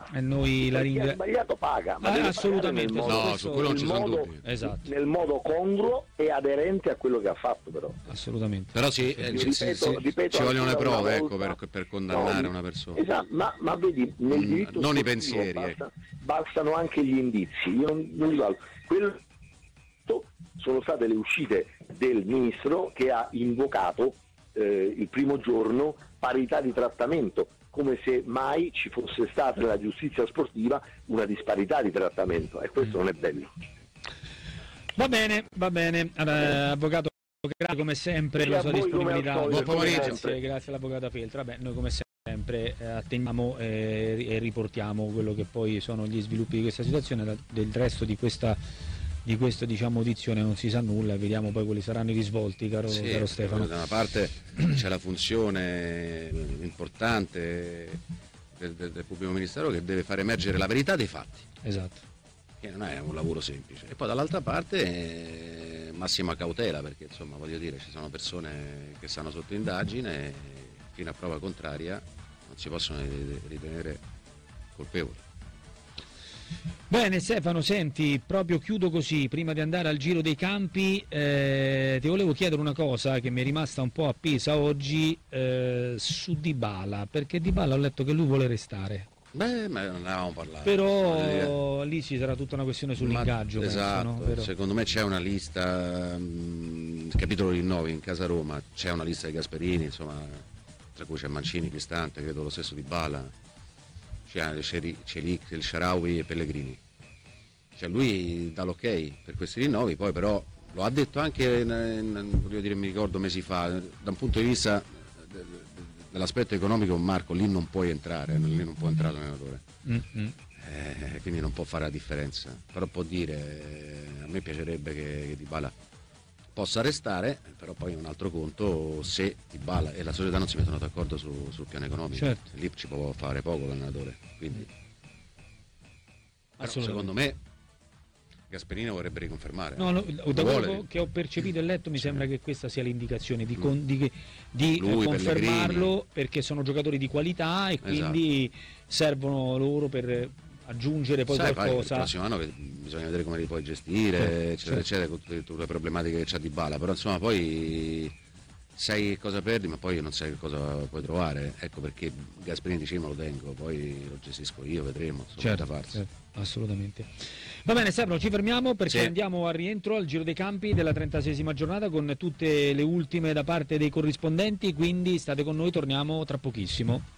E noi la Chi ha sbagliato paga, ma deve assolutamente, pagare nel modo, no, su quello non ci sono dubbi. Esatto. nel modo congruo e aderente a quello che ha fatto, però. Assolutamente. Però sì, ripeto ci vogliono le ancora prove, una ecco, volta. per condannare No, una persona. Esatto, ma vedi, nel diritto non i sportivo pensieri, bastano anche gli indizi. Io non li valuto. Quello sono state le uscite del ministro che ha invocato il primo giorno parità di trattamento, come se mai ci fosse stata nella giustizia sportiva una disparità di trattamento, e questo non è bello. Va bene, avvocato, grazie come sempre per la sua disponibilità. Buon pomeriggio. Grazie all'avvocato Feltro. Vabbè, noi come sempre attendiamo e riportiamo quello che poi sono gli sviluppi di questa situazione. Del resto di questa diciamo audizione non si sa nulla, vediamo poi quali saranno i risvolti, caro Stefano. Da una parte c'è la funzione importante del pubblico ministero che deve far emergere la verità dei fatti. Esatto. Che non è un lavoro semplice. E poi dall'altra parte massima cautela, perché insomma voglio dire, ci sono persone che stanno sotto indagine e fino a prova contraria non si possono ritenere colpevoli. Bene Stefano, senti, proprio chiudo così, prima di andare al giro dei campi, ti volevo chiedere una cosa che mi è rimasta un po' appesa oggi su Dybala, perché Dybala ho letto che lui vuole restare. Beh, ma non ne avevamo parlato. Però lì ci sarà tutta una questione sull'ingaggio. Esatto, penso, no? Secondo me c'è una lista, il capitolo rinnovi in casa Roma, c'è una lista di Gasperini, insomma, tra cui c'è Mancini, Cristante, credo lo stesso Dybala. C'è Celic, El Shaarawy e Pellegrini. Cioè lui dà l'ok per questi rinnovi, poi però lo ha detto anche, voglio dire, mi ricordo mesi fa, da un punto di vista dell'aspetto economico, Marco, lì non puoi entrare, lì non può entrare l'allenatore. Quindi non può fare la differenza. Però può dire, a me piacerebbe che Dybala possa restare, però poi è un altro conto se Dybala e la società non si mettono d'accordo sul piano economico. Certo. Lì ci può fare poco l'allenatore, quindi secondo me Gasperini vorrebbe riconfermare. No, da quello che ho percepito e letto mi sembra che questa sia l'indicazione di confermarlo, perché sono giocatori di qualità e quindi servono loro per aggiungere poi qualcosa. Il prossimo anno bisogna vedere come li puoi gestire, eccetera, con tutte le problematiche che c'ha Dybala, però insomma poi sai cosa perdi, ma poi non sai che cosa puoi trovare. Ecco perché Gasperini dice: me lo tengo, poi lo gestisco io, vedremo. Certo, assolutamente. Va bene Stefano, ci fermiamo perché andiamo al rientro al giro dei campi della 36esima giornata con tutte le ultime da parte dei corrispondenti, quindi state con noi, torniamo tra pochissimo.